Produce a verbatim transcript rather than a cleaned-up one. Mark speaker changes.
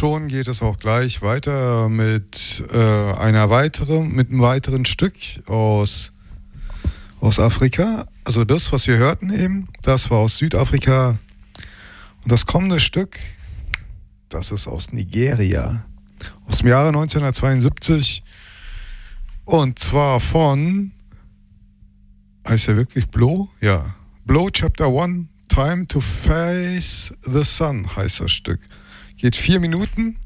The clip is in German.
Speaker 1: schon geht es auch gleich weiter mit äh, einer weiteren, mit einem weiteren Stück aus, aus Afrika. Also das, was wir hörten eben, das war aus Südafrika. Und das kommende Stück, das ist aus Nigeria. Aus dem Jahre neunzehnhundertzweiundsiebzig. Und zwar von, heißt er wirklich Blow? Ja. Blow Chapter One, Time to Face the Sun heißt das Stück. Geht vier Minuten